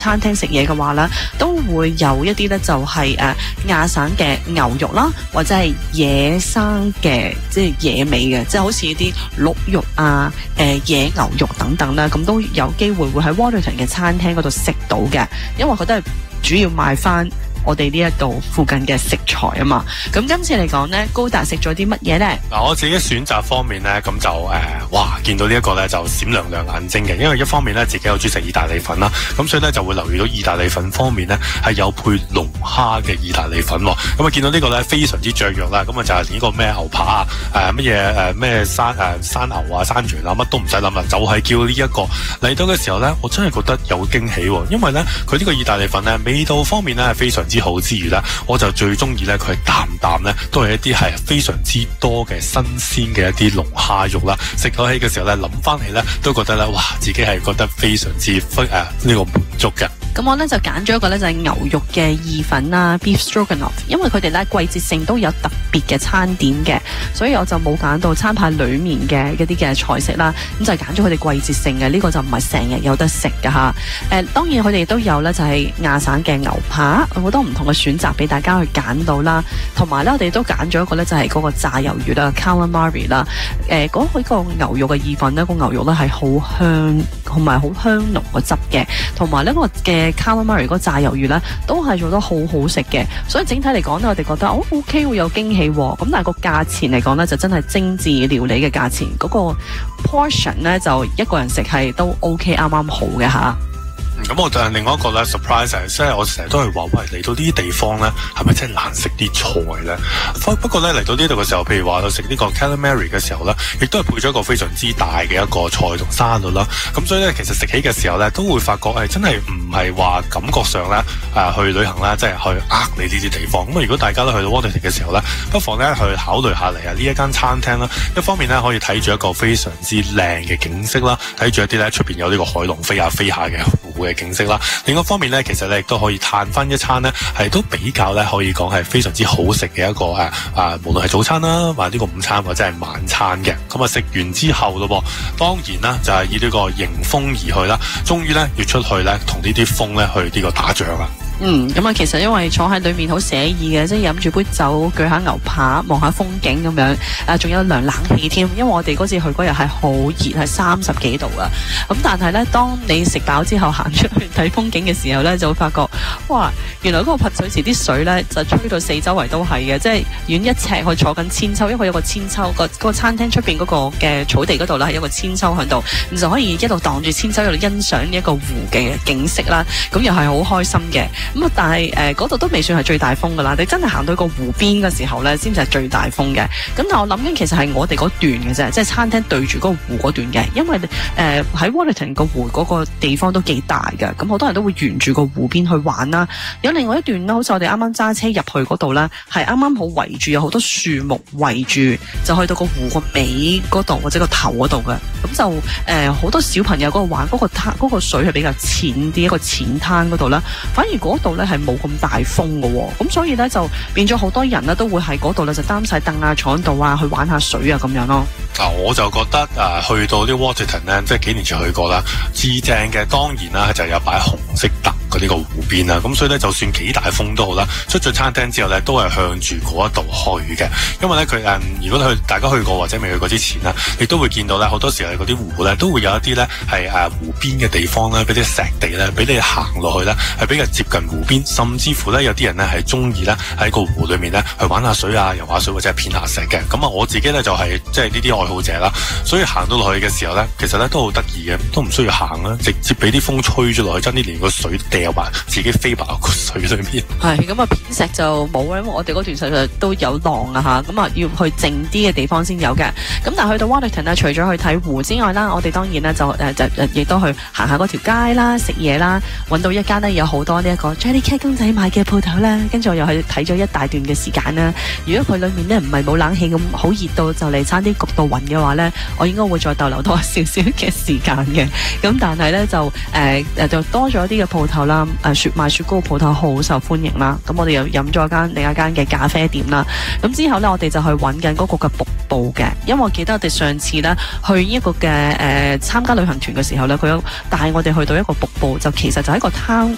餐廳食嘢嘅話咧，都會有一啲咧就係亞省嘅牛肉啦，或者係野生嘅即係野味嘅，即係好似啲鹿肉啊、野牛肉等等啦，咁都有機會會喺 Waterton 嘅餐廳嗰度食到嘅，因為佢都係主要賣翻我哋呢一度附近嘅食材啊嘛。咁今次嚟講呢，高達食咗啲乜嘢呢？ 嗱，我自己選擇方面呢，咁就哇，見到呢一個呢就閃亮亮眼睛嘅，因為一方面呢，自己有中意食意大利粉啦，咁所以呢，就會留意到意大利粉方面呢係有配龍蝦嘅意大利粉喎。咁啊見到呢個呢非常之雀躍啦，咁啊就係呢個咩牛扒啊，乜嘢咩生牛啊、生魚啊，乜都唔使諗啦，就係叫呢一個嚟到嘅時候呢，我真係覺得有驚喜喎，因為呢，佢呢個意大利粉呢味道方面呢係非常之好之餘呢，我就最中意呢，佢啖啖呢都係一啲係非常之多嘅新鮮嘅一啲龍蝦肉啦，食到起嘅時候呢，諗翻起呢，都覺得呢，哇，自己係覺得非常之呢個滿足嘅。 咁我咧就揀咗一個咧就係牛肉嘅意粉啦 ，beef stroganoff， 因為佢哋咧季節性都有特別嘅餐點嘅，所以我就冇揀到餐牌裏面嘅一啲嘅菜式啦，咁就揀咗佢哋季節性嘅，呢個就唔係成日有得食㗎吓。當然佢哋都有咧就係亞省嘅牛扒，好多唔同嘅選擇俾大家去揀到啦，同埋咧我哋都揀咗一個咧就係嗰個炸魷魚啦 calamari 啦，嗰個牛肉嘅意粉咧，個牛肉咧係好香同埋好香濃個汁嘅，同埋呢個嘅calamari 嗰個炸魷魚咧都係做得好好食嘅，所以整體嚟講咧，我哋覺得OK 會有驚喜喎。咁但係個價錢嚟講咧，就真係精緻料理嘅價錢，嗰個 portion 咧就一個人食係都 OK 啱啱好嘅吓。 咁我就係另外一個咧 surprise 係，即係我成日都係話喂，嚟到呢啲地方咧，係咪真係難食啲菜咧？不過咧嚟到呢度嘅時候，譬如話去食呢個 calamari 嘅時候咧，亦都係配咗一個非常之大嘅一個菜同沙律啦。咁所以咧，其實食起嘅時候咧，都會發覺真係唔係話感覺上咧去旅行啦，即係去你呢啲地方。咁如果大家都去到 Waterton 嘅時候咧，不妨咧去考慮下嚟呢一間餐廳啦。一方面咧可以睇住一個非常之靚嘅景色啦，睇住一啲咧出邊有呢個海龍飛下嘅湖嘅景色啦。另一方面咧，其實咧亦都可以嘆翻一餐咧，係都比較咧可以講係非常之好食嘅一個無論係早餐啦，或者呢個午餐或者係晚餐嘅。咁啊食完之後咯，當然啦就係以呢個迎風而去啦，終於咧要出去咧同呢啲風咧去呢個打仗啦。 咁啊，其實因為坐喺裏面好寫意嘅，即係飲住杯酒，鋸下牛扒，望下風景咁樣，仲有涼冷氣添。因為我哋嗰次去嗰日係好熱，係30幾度啊。咁但係咧，當你食飽之後行出去睇風景嘅時候咧，就會發覺，哇！原來嗰個噴水池啲水咧就吹到四周圍都係嘅，即係遠1尺去坐緊千秋，因為有個千秋個餐廳出邊嗰個嘅草地嗰度啦，係有個千秋喺度，你就可以一路蕩住千秋一路欣賞呢一個湖嘅景色啦。咁又係好開心嘅。咁啊，但係嗰度都未算係最大風噶啦，你真係行到個湖邊嘅時候咧，先至係最大風嘅。咁但係我諗緊其實係我哋嗰段嘅啫，即係餐廳對住嗰個湖嗰段嘅，因為喺 Waterton 個湖嗰個地方都幾大嘅，咁好多人都會沿住個湖邊去玩啦。有另外一段咧，好似我哋啱啱揸車入去嗰度咧，係啱啱好圍住有好多樹木圍住，就去到個湖個尾嗰度或者個頭嗰度嘅。咁就好多小朋友嗰度玩，嗰個水係比較淺啲，一個淺灘嗰度啦，反而嗰度咧係冇咁大風嘅喎，咁所以咧就變咗好多人咧都會喺嗰度咧就擔晒凳啊、坐喺度啊，去玩下水啊咁樣咯。 我就覺得去到啲 Waterton 咧，即係幾年前去過啦，至正嘅當然啦就有擺紅色凳嘅呢個湖邊啦，咁所以咧就算幾大風都好啦，出咗餐廳之後咧都係向住嗰一度去嘅，因為咧佢如果大家去過或者未去過之前呢，亦都會見到咧好多時候嗰啲湖咧都會有一啲咧係湖邊嘅地方咧，俾啲石地咧俾你行落去咧係比較接近湖邊，甚至乎咧有啲人咧係中意咧喺個湖裏面咧去玩下水啊、游下水或者係片下石嘅。咁啊我自己咧就係即係呢啲愛好者啦，所以行到落去嘅時候咧，其實咧都好得意嘅，都唔需要行啦，直接俾啲風吹咗落去，真啲連個水掉埋，自己飛埋落個水裏面。 係咁啊，片石就冇啦，因為我哋嗰段實在都有浪啊吓，咁啊要去靜啲嘅地方先有嘅。咁但係去到 Waterton 咧，除咗去睇湖之外啦，我哋當然咧就亦都去行下嗰條街啦、食嘢啦，揾到一間咧有好多呢一個 Jellycat 公仔賣嘅鋪頭啦，跟住我又去睇咗一大段嘅時間啦。如果佢裏面咧唔係冇冷氣咁好熱到就嚟差啲焗到暈嘅話咧，我應該會再逗留多少少嘅時間嘅。咁但係咧就多咗啲嘅鋪頭啦，賣雪糕嘅鋪頭好受歡迎啦。咁我哋又飲咗另一間嘅咖啡店啦。咁之後咧我哋就去揾緊嗰個嘅瀑布嘅，因為我記得我哋上次咧去一個嘅參加旅行團嘅時候咧，佢有帶我哋去到一個瀑布，就其實就喺個